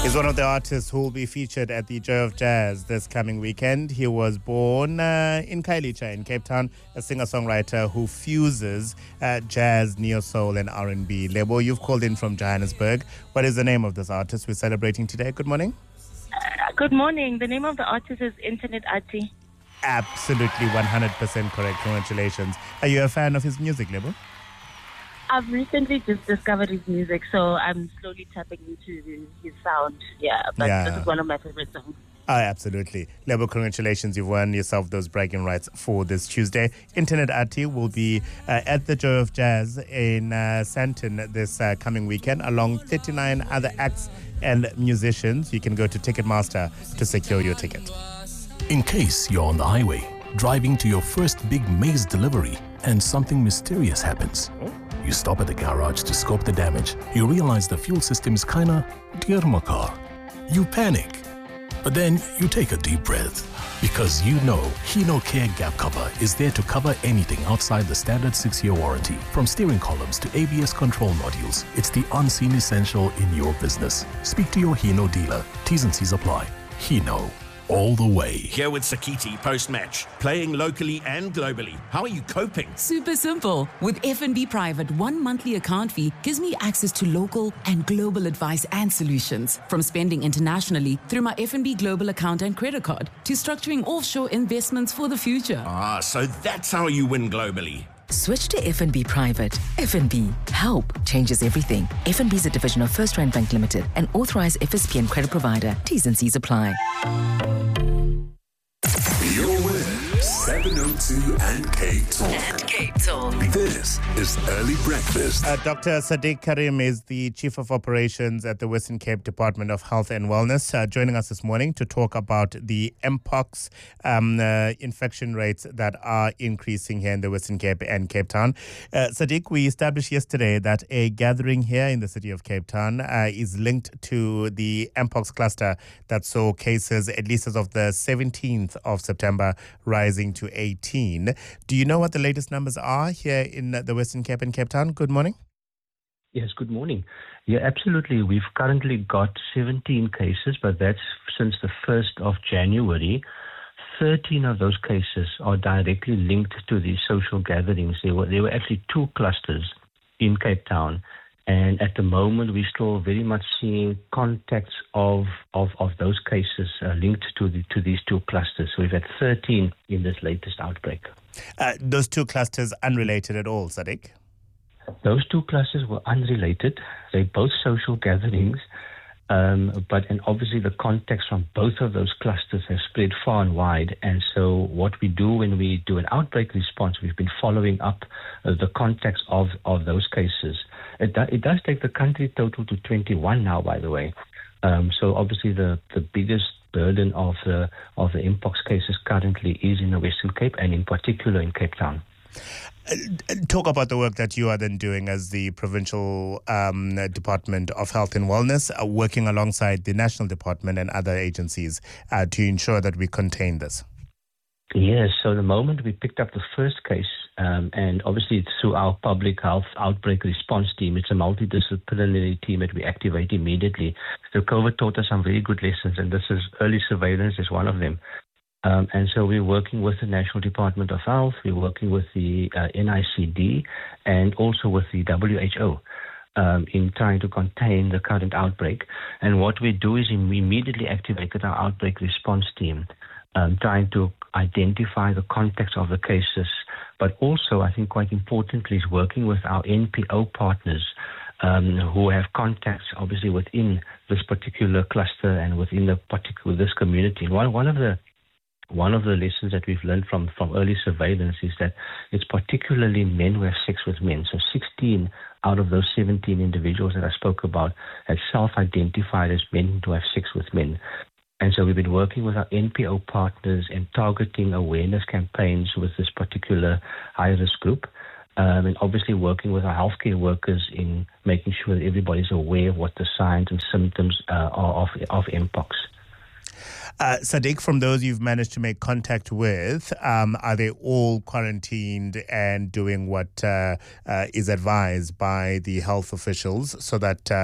He's one of the artists who will be featured at the Joy of Jazz this coming weekend. He was born in Khayelitsha in Cape Town, a singer-songwriter who fuses jazz, neo-soul and R&B. Lebo, you've called in from Johannesburg. What is the name of this artist we're celebrating today? Good morning. Good morning. The name of the artist is Internet Ati. Absolutely 100% correct. Congratulations. Are you a fan of his music, Lebo? I've recently just discovered his music, so I'm slowly tapping into his sound. This is one of my favorite songs. Absolutely. Lebo, congratulations. You've won yourself those bragging rights for this Tuesday. Internet Ati will be at the Joy of Jazz in Sandton this coming weekend, along 39 other acts and musicians. You can go to Ticketmaster to secure your ticket. In case you're on the highway, driving to your first big maize delivery, and something mysterious happens. You stop at the garage to scope the damage. You realize the fuel system is kinda dear my car. You panic. But then you take a deep breath because you know Hino Care Gap Cover is there to cover anything outside the standard 6-year warranty. From steering columns to ABS control modules, it's the unseen essential in your business. Speak to your Hino dealer. T's and C's apply. Hino. All the way. Here with Sakiti post-match, playing locally and globally. How are you coping? Super simple. With FNB Private, one monthly account fee gives me access to local and global advice and solutions. From spending internationally through my FNB Global account and credit card to structuring offshore investments for the future. So that's how you win globally. Switch to FNB Private. FNB. Help changes everything. FNB is a division of First Rand Bank Limited, an authorized FSPN credit provider. T's and C's apply. You're with 702 and Cape Talk. This is Early Breakfast. Dr. Sadiq Karim is the Chief of Operations at the Western Cape Department of Health and Wellness, joining us this morning to talk about the Mpox infection rates that are increasing here in the Western Cape and Cape Town. Sadiq, we established yesterday that a gathering here in the city of Cape Town is linked to the Mpox cluster that saw cases, at least as of the 17th of September, rising to 18. Do you know what the latest numbers are here in the Western Cape and Cape Town? Good morning. Yes, good morning. Yeah, absolutely. We've currently got 17 cases, but that's since the 1st of January. 13 of those cases are directly linked to these social gatherings. There were actually 2 clusters in Cape Town. And at the moment, we're still very much seeing contacts of those cases linked to these 2 clusters. So we've had 13 in this latest outbreak. Those 2 clusters unrelated at all, Sadiq? Those 2 clusters were unrelated. They're both social gatherings. But obviously the contacts from both of those clusters have spread far and wide. And so what we do when we do an outbreak response, we've been following up the contacts of those cases. It does take the country total to 21 now, by the way. So obviously the biggest burden of the Mpox cases currently is in the Western Cape and in particular in Cape Town. Talk about the work that you are then doing as the Provincial Department of Health and Wellness, working alongside the National Department and other agencies to ensure that we contain this. Yes, so the moment we picked up the first case, and obviously it's through our public health outbreak response team. It's a multidisciplinary team that we activate immediately. So COVID taught us some very good lessons, and this is early surveillance is one of them. And so we're working with the National Department of Health, we're working with the NICD, and also with the WHO in trying to contain the current outbreak. And what we do is we immediately activated our outbreak response team, trying to identify the context of the cases, but also, I think quite importantly, is working with our NPO partners who have contacts, obviously, within this particular cluster and within this community. And one of the lessons that we've learned from early surveillance is that it's particularly men who have sex with men. So 16 out of those 17 individuals that I spoke about have self-identified as men who have sex with men. And so we've been working with our NPO partners and targeting awareness campaigns with this particular high-risk group. And obviously working with our healthcare workers in making sure that everybody's aware of what the signs and symptoms are of Mpox. Sadiq, from those you've managed to make contact with, are they all quarantined and doing what is advised by the health officials so that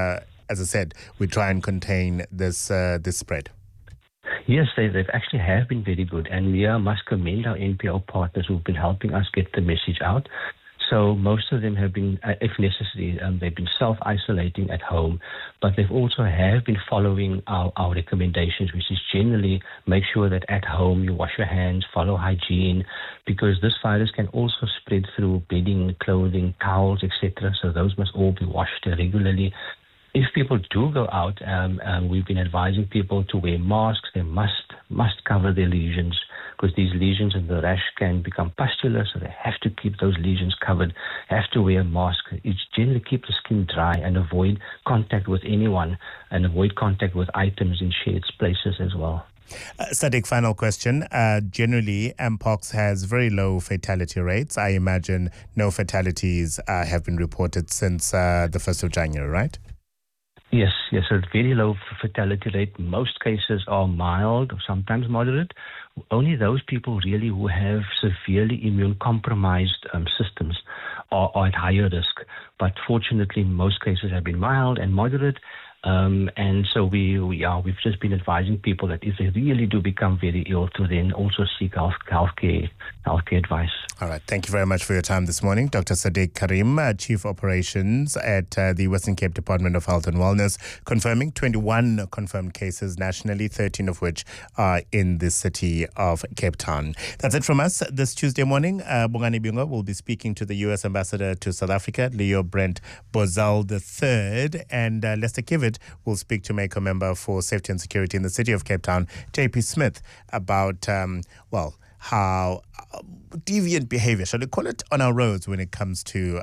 as I said, we try and contain this spread. Yes, they've actually have been very good, and we must commend our NPO partners who've been helping us get the message out. So most of them have been, if necessary, they've been self-isolating at home, but they've also have been following our recommendations, which is generally make sure that at home you wash your hands, follow hygiene, because this virus can also spread through bedding, clothing, towels, etc. So those must all be washed regularly. If people do go out, we've been advising people to wear masks. They must cover their lesions, because these lesions and the rash can become pustular, so they have to keep those lesions covered, have to wear a mask. It's generally keep the skin dry and avoid contact with anyone and avoid contact with items in shared places as well. Sadiq, final question. Generally, Mpox has very low fatality rates. I imagine no fatalities have been reported since the 1st of January, right? Yes, so very low fatality rate. Most cases are mild or sometimes moderate. Only those people really who have severely immune-compromised systems are at higher risk. But fortunately, most cases have been mild and moderate. And so we've just been advising people that if they really do become very ill, to then also seek healthcare advice. All right. Thank you very much for your time this morning. Dr. Sadiq Karim, Chief Operations at the Western Cape Department of Health and Wellness, confirming 21 confirmed cases nationally, 13 of which are in the city of Cape Town. That's it from us this Tuesday morning. Bongani Bingo will be speaking to the U.S. Ambassador to South Africa, Leo Brent Bozal III, and Lester Kivitt will speak to Mako member for Safety and Security in the city of Cape Town, JP Smith, about, how deviant behavior, shall we call it, on our roads when it comes to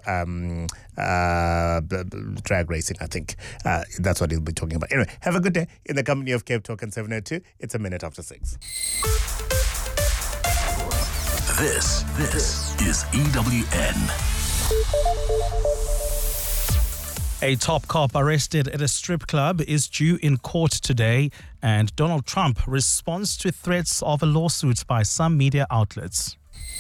drag racing, I think. That's what he'll be talking about. Anyway, have a good day in the company of Cape Talk and 702. It's a minute after 6. This is EWN. A top cop arrested at a strip club is due in court today, and Donald Trump responds to threats of a lawsuit by some media outlets.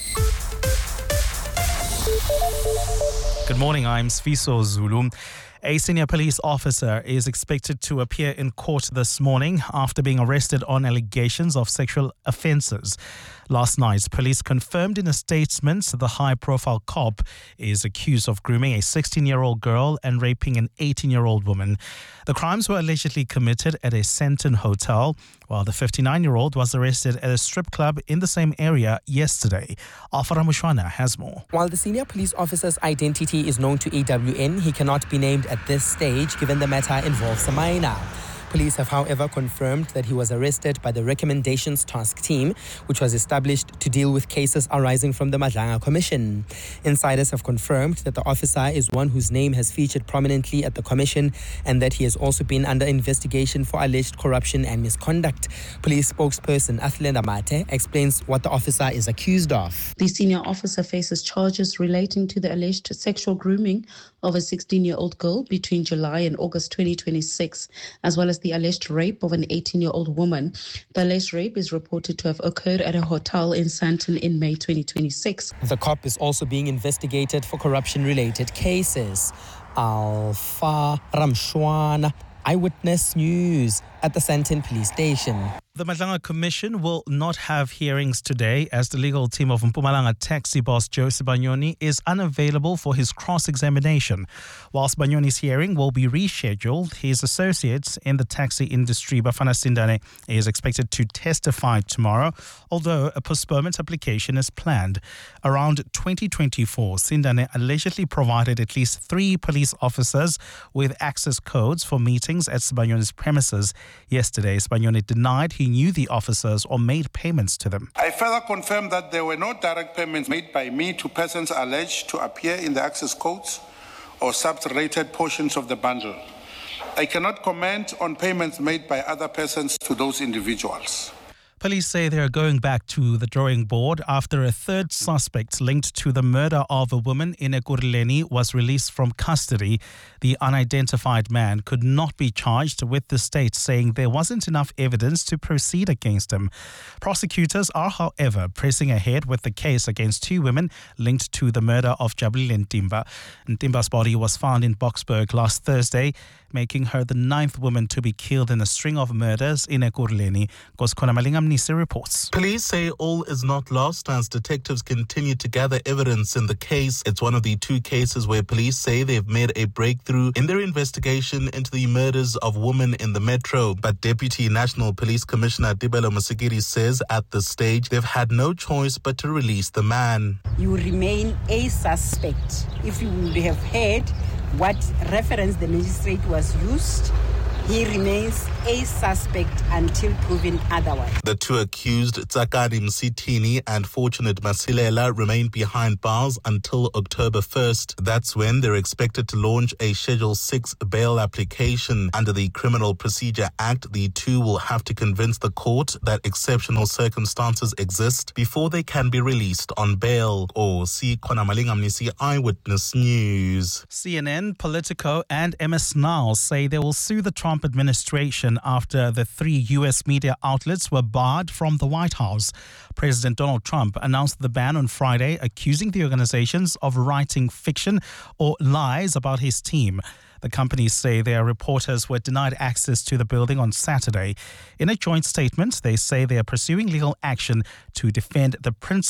Good morning, I'm Sfiso Zulu. A senior police officer is expected to appear in court this morning after being arrested on allegations of sexual offences. Last night, police confirmed in a statement the high-profile cop is accused of grooming a 16-year-old girl and raping an 18-year-old woman. The crimes were allegedly committed at a Sandton hotel, while the 59-year-old was arrested at a strip club in the same area yesterday. Afara Mushwana has more. While the senior police officer's identity is known to EWN, he cannot be named at this stage given the matter involves a minor. Police have, however, confirmed that he was arrested by the Recommendations Task Team, which was established to deal with cases arising from the Madlanga Commission. Insiders have confirmed that the officer is one whose name has featured prominently at the commission and that he has also been under investigation for alleged corruption and misconduct. Police spokesperson Athlenda Mate explains what the officer is accused of. The senior officer faces charges relating to the alleged sexual grooming of a 16-year-old girl between July and August 2026, as well as the alleged rape of an 18-year-old woman. The alleged rape is reported to have occurred at a hotel in Sandton in May 2026. The cop is also being investigated for corruption-related cases. Alpha Ramshwana, Eyewitness News at the Sandton Police Station. The Madlanga Commission will not have hearings today as the legal team of Mpumalanga taxi boss Joe Sibanyoni is unavailable for his cross-examination. While Sibanyoni's hearing will be rescheduled, his associate in the taxi industry, Bafana Sindane, is expected to testify tomorrow, although a postponement application is planned. Around 2024, Sindane allegedly provided at least 3 police officers with access codes for meetings at Sibanyoni's premises. Yesterday, Sibanyoni denied he knew the officers or made payments to them. I further confirm that there were no direct payments made by me to persons alleged to appear in the access codes or sub-rated portions of the bundle. I cannot comment on payments made by other persons to those individuals. Police say they are going back to the drawing board after a third suspect linked to the murder of a woman in Ekurhuleni was released from custody. The unidentified man could not be charged with the state, saying there wasn't enough evidence to proceed against him. Prosecutors are, however, pressing ahead with the case against 2 women linked to the murder of Jabulile Ntimba. Ntimba's body was found in Boksburg last Thursday. making her the 9th woman to be killed in a string of murders in Ekurhuleni. Koskona Malingamnisi reports. Police say all is not lost as detectives continue to gather evidence in the case. It's one of the 2 cases where police say they've made a breakthrough in their investigation into the murders of women in the metro. But Deputy National Police Commissioner Tibelo Musigiri says at this stage they've had no choice but to release the man. You remain a suspect. If you would have heard what reference the magistrate was used, he remains a suspect until proven otherwise. The 2 accused, Tsakani Msitini and Fortunate Masilela, remain behind bars until October 1st. That's when they're expected to launch a Schedule 6 bail application. Under the Criminal Procedure Act, the 2 will have to convince the court that exceptional circumstances exist before they can be released on bail. See Kona Malingamnisi, Eyewitness News. CNN, Politico and MS Now say they will sue the Trump administration after the 3 U.S. media outlets were barred from the White House. President Donald Trump announced the ban on Friday, accusing the organizations of writing fiction or lies about his team. The companies say their reporters were denied access to the building on Saturday. In a joint statement, they say they are pursuing legal action to defend the principles